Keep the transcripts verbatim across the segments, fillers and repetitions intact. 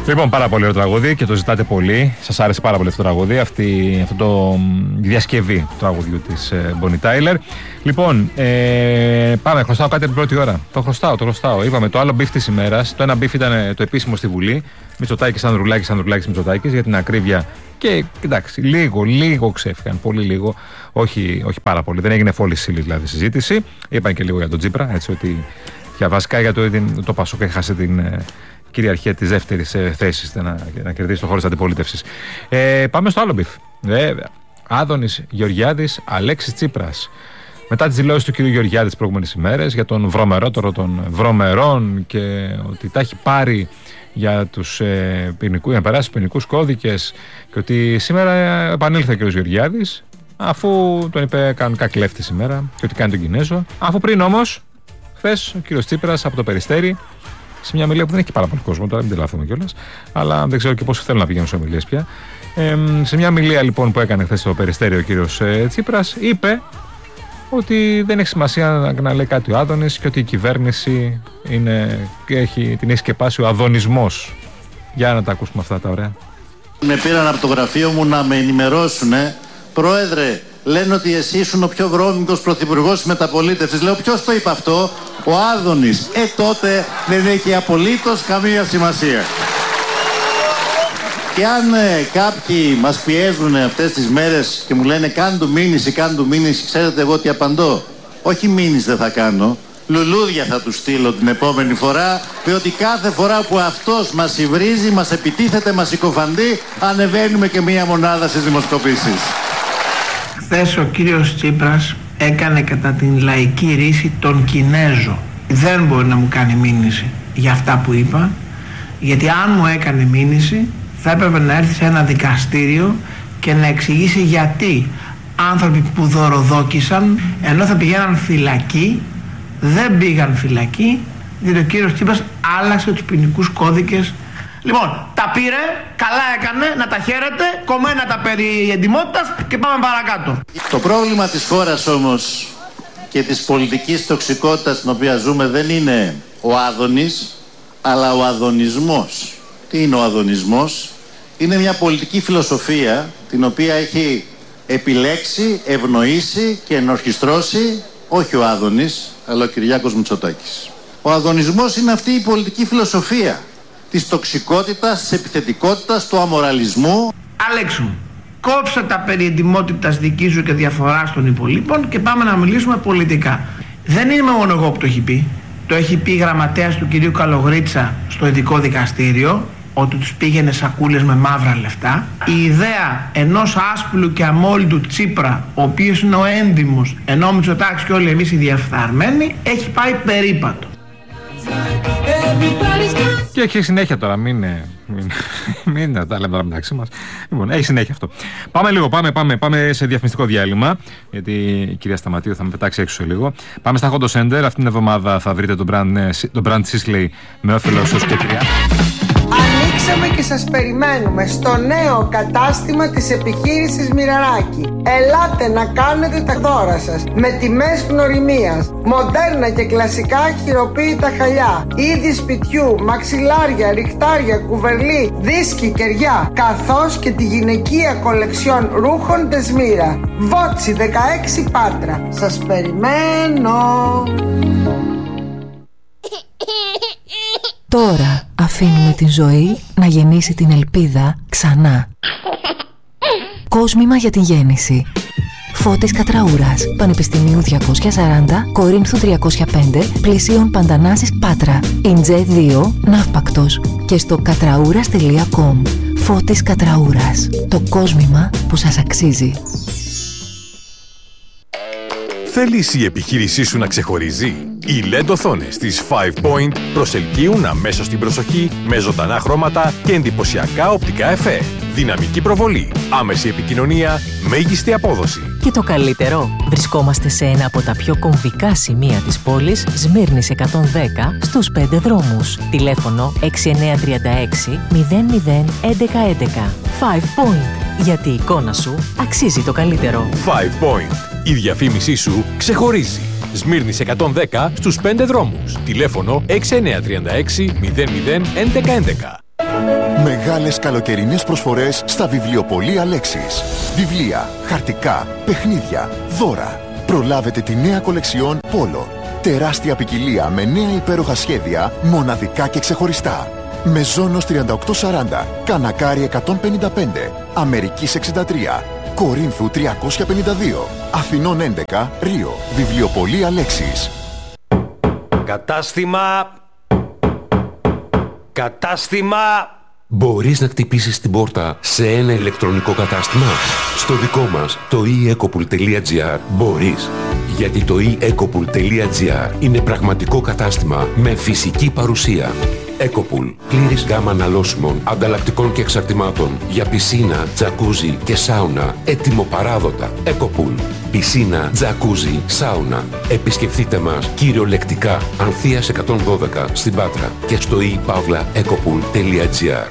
Λοιπόν, πάρα πολύ ωραίο τραγούδι και το ζητάτε πολύ. Σας άρεσε πάρα πολύ αυτό το τραγούδι, αυτή, αυτό το η διασκευή του τραγουδιού της Bonnie Tyler. Λοιπόν, ε, πάμε. Χρωστάω κάτι την πρώτη ώρα. Το χρωστάω, το χρωστάω. Είπαμε το άλλο μπιφ της ημέρας. Το ένα μπιφ ήταν το επίσημο στη Βουλή. Μητσοτάκης, Ανδρουλάκης, Ανδρουλάκης, Μητσοτάκης, για την ακρίβεια. Και εντάξει, λίγο, λίγο ξέφυγαν. Πολύ λίγο. Όχι, όχι πάρα πολύ. Δεν έγινε φόλη σύλλη δηλαδή συζήτηση. Είπαν και λίγο για τον Τσίπρα. Έτσι ότι για βασικά για το, το Πασόκ έχασε την κυριαρχία της δεύτερης ε, θέσης να, να κερδίσει το χώρο της αντιπολίτευσης. Ε, πάμε στο άλλο μπιφ. Βέβαια. Άδωνης Γεωργιάδης, Αλέξης Τσίπρας. Μετά τις δηλώσεις του κ. Γεωργιάδη τις προηγούμενες ημέρες για τον βρωμερότερο των βρωμερών και ότι τα έχει πάρει για, τους, ε, ποινικού, για να περάσει τους ποινικούς κώδικες και ότι σήμερα επανήλθε ο κ. Γεωργιάδης αφού τον είπε κανονικά κλέφτη σήμερα και ότι κάνει τον Κινέζο. Αφού πριν όμως, χθες ο κ. Τσίπρας από το Περιστέρι σε μια ομιλία που δεν έχει πάρα πολύ κόσμο, τώρα μην τρελαθούμε κιόλας, αλλά δεν ξέρω και πόσο θέλουν να πηγαίνουν σε ομιλίες πια. Ε, σε μια ομιλία λοιπόν που έκανε χθες στο Περιστέρι ο κύριος ε, Τσίπρας, είπε ότι δεν έχει σημασία να, να λέει κάτι ο Άδωνης και ότι η κυβέρνηση είναι, έχει, την έχει σκεπάσει ο αδωνισμός. Για να τα ακούσουμε αυτά τα ωραία. Με πήραν από το γραφείο μου να με ενημερώσουν. Πρόεδρε, λένε ότι εσύ ήσουν ο πιο βρώμικος πρωθυπουργός της μεταπολίτευσης. Λέω, ποιος το είπε αυτό? Ο Άδωνης. Ε, τότε δεν έχει απολύτως καμία σημασία. Και αν ε, κάποιοι μας πιέζουν αυτές τις μέρες και μου λένε κάν του μήνυση, κάν του μήνυση, ξέρετε εγώ τι απαντώ? Όχι μήνυση δεν θα κάνω, λουλούδια θα του στείλω την επόμενη φορά, διότι κάθε φορά που αυτός μας υβρίζει, μας επιτίθεται, μας συκοφαντεί, ανεβαίνουμε και μία μονάδα στις δημοσκοπήσεις. Χθες ο κύριος Τσίπρας έκανε κατά την λαϊκή ρίση τον Κινέζο. Δεν μπορεί να μου κάνει μήνυση για αυτά που είπα, γιατί αν μου έκανε μήνυση θα έπρεπε να έρθει σε ένα δικαστήριο και να εξηγήσει γιατί άνθρωποι που δωροδόκησαν ενώ θα πηγαίναν φυλακή δεν πήγαν φυλακή, γιατί ο κύριος Τσίπρας άλλαξε τους ποινικούς κώδικες. Λοιπόν, τα πήρε, καλά έκανε, να τα χαίρετε, κομμένα τα περί εντιμότητας και πάμε παρακάτω. Το πρόβλημα της χώρας όμως και της πολιτικής τοξικότητας στην οποία ζούμε δεν είναι ο Άδωνης, αλλά ο αδωνισμός. Τι είναι ο αδωνισμός? Είναι μια πολιτική φιλοσοφία την οποία έχει επιλέξει, ευνοήσει και ενορχιστρώσει όχι ο Άδωνης, αλλά ο Κυριάκος Μητσοτάκης. Ο αδωνισμός είναι αυτή η πολιτική φιλοσοφία της τοξικότητας, της επιθετικότητας, του αμοραλισμού. Αλέξου, κόψε τα περί εντιμότητας δική σου και διαφοράς των υπολείπων και πάμε να μιλήσουμε πολιτικά. Δεν είμαι μόνο εγώ που το έχει πει. Το έχει πει η γραμματέας του κυρίου Καλογρίτσα στο ειδικό δικαστήριο, ότι τους πήγαινε σακούλες με μαύρα λεφτά. Η ιδέα ενός άσπλου και αμόλυτου Τσίπρα, ο οποίος είναι ο ένδυμος, ενώ ο Μητσοτάκης και όλοι εμείς οι διαφθαρμένοι, έχει πάει περίπατο. Και έχει συνέχεια τώρα, μην, μην, μην τα λέμε τώρα μεταξύ μας. Λοιπόν, έχει συνέχεια αυτό. Πάμε λίγο, πάμε, πάμε, πάμε σε διαφημιστικό διάλειμμα, γιατί η κυρία Σταματίου θα με πετάξει έξω σε λίγο. Πάμε στα Honda Center, αυτήν την εβδομάδα θα βρείτε τον brand, τον brand Sisley με όφελος ως και τρία. Ανοίξαμε και σας περιμένουμε στο νέο κατάστημα της επιχείρησης Μοιραράκη. Ελάτε να κάνετε τα δώρα σας με τιμές γνωριμίας, μοντέρνα και κλασικά χειροποίητα χαλιά, είδη σπιτιού, μαξιλάρια, ριχτάρια, κουβερλί, δίσκοι, κεριά, καθώς και τη γυναικεία κολεξιόν ρούχων Δεσμύρα. Βότσι δεκαέξι Πάτρα. Σας περιμένω. Τώρα αφήνουμε την ζωή να γεννήσει την ελπίδα ξανά. Κόσμημα για την γέννηση. Φώτης Κατραούρας, Πανεπιστημίου διακόσια σαράντα, Κορίνθου τριακόσια πέντε, Πλησίων Παντανάσης Πάτρα, Ιντζέ δύο, Ναύπακτος και στο κατραούρας τελεία κομ. Φώτης Κατραούρας, το κόσμημα που σας αξίζει. Θέλεις η επιχείρησή σου να ξεχωρίζει? Οι ελ ι ντι οθόνες της Five Point προσελκύουν αμέσως την προσοχή με ζωντανά χρώματα και εντυπωσιακά οπτικά εφέ. Δυναμική προβολή, άμεση επικοινωνία, μέγιστη απόδοση. Και το καλύτερο, βρισκόμαστε σε ένα από τα πιο κομβικά σημεία της πόλης, Σμύρνης εκατόν δέκα, στους πέντε δρόμους. Τηλέφωνο έξι εννιά τρία έξι μηδέν μηδέν έντεκα έντεκα. Five Point. Γιατί η εικόνα σου αξίζει το καλύτερο. Five Point. Η διαφήμισή σου ξεχωρίζει. Σμύρνης εκατόν δέκα στους πέντε δρόμους. Τηλέφωνο έξι εννιά τρία έξι μηδέν μηδέν έντεκα έντεκα. Μεγάλες καλοκαιρινές προσφορές στα βιβλιοπωλεία Λέξης. Βιβλία, χαρτικά, παιχνίδια, δώρα. Προλάβετε τη νέα κολεξιόν Πόλο. Τεράστια ποικιλία με νέα υπέροχα σχέδια, μοναδικά και ξεχωριστά. Μεζόνος τριάντα οκτώ σαράντα, Κανακάρι εκατόν πενήντα πέντε, Αμερικής εξήντα τρία, Κορίνθου τριακόσια πενήντα δύο, Αθηνών έντεκα, Ρίο. Βιβλιοπωλεία Λέξης. Κατάστημα... Κατάστημα... Μπορείς να χτυπήσεις την πόρτα σε ένα ηλεκτρονικό κατάστημα? Στο δικό μας, το e ecopool τελεία gr, μπορείς. Γιατί το e ecopool τελεία gr είναι πραγματικό κατάστημα με φυσική παρουσία. Ecopool. Πλήρης γάμα αναλώσιμων, ανταλλακτικών και εξαρτημάτων για πισίνα, τζακούζι και σάουνα. Έτοιμο-παράδοτα. Ecopool. Πισίνα, τζακούζι, σάουνα. Επισκεφτείτε μας κυριολεκτικά Ανθείας εκατόν δώδεκα στην Πάτρα και στο e pavla ecopool τελεία gr.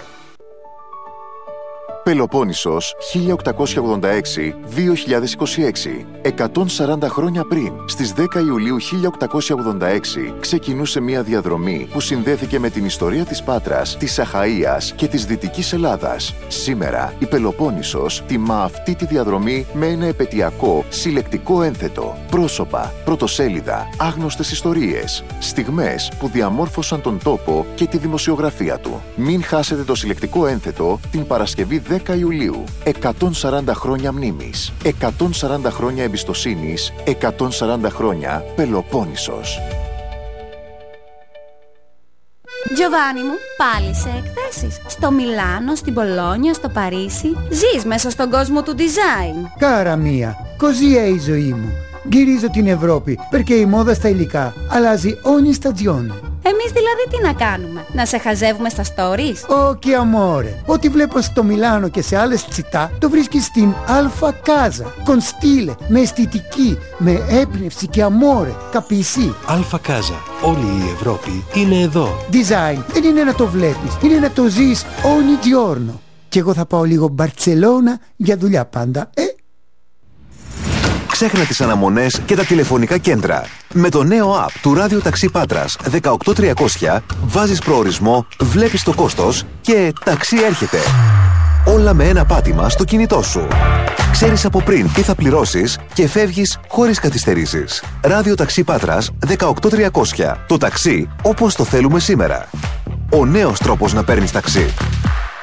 Πελοπόννησος χίλια οκτακόσια ογδόντα έξι με δύο χιλιάδες είκοσι έξι. εκατόν σαράντα χρόνια πριν, στις δέκα Ιουλίου χίλια οκτακόσια ογδόντα έξι, ξεκινούσε μια διαδρομή που συνδέθηκε με την ιστορία της Πάτρας, της Αχαΐας και της Δυτικής Ελλάδας. Σήμερα, η Πελοπόννησος τιμά αυτή τη διαδρομή με ένα επετειακό, συλλεκτικό ένθετο. Πρόσωπα, πρωτοσέλιδα, άγνωστες ιστορίες, στιγμές που διαμόρφωσαν τον τόπο και τη δημοσιογραφία του. Μην χάσετε το συλλεκτικό ένθετο την Παρασκευή δέκα Ιουλίου. εκατόν σαράντα χρόνια μνήμης, εκατόν σαράντα χρόνια εμπιστοσύνης, εκατόν σαράντα χρόνια Πελοπόννησος. Τζοβάνι μου, πάλι σε εκθέσεις. Στο Μιλάνο, στην Πολόνια, στο Παρίσι. Ζεις μέσα στον κόσμο του design. Κάρα μία, così è η ζωή μου. Γυρίζω την Ευρώπη, perché η μόδα στα υλικά αλλάζει ogni stagione. Εμείς δηλαδή τι να κάνουμε, να σε χαζεύουμε στα stories? Όχι αμόρε, ό,τι βλέπω στο Μιλάνο και σε άλλες τσιτά το βρίσκεις στην Alfa Casa. Con stile, με αισθητική, με έμπνευση και αμόρε, καπισί. Alfa Casa, όλη η Ευρώπη είναι εδώ. Design δεν είναι να το βλέπεις, είναι να το ζεις ogni giorno. Και εγώ θα πάω λίγο Μπαρτσελώνα για δουλειά πάντα, ε. Ξέχνα τις αναμονές και τα τηλεφωνικά κέντρα. Με το νέο app του Ράδιο Ταξί Πάτρας δεκαοκτώ τριακόσια βάζεις προορισμό, βλέπεις το κόστος και ταξί έρχεται. Όλα με ένα πάτημα στο κινητό σου. Ξέρεις από πριν τι θα πληρώσεις και φεύγεις χωρίς καθυστερήσεις. Ράδιο Ταξί Πάτρας δεκαοκτώ τριακόσια. Το ταξί όπως το θέλουμε σήμερα. Ο νέος τρόπος να παίρνεις ταξί.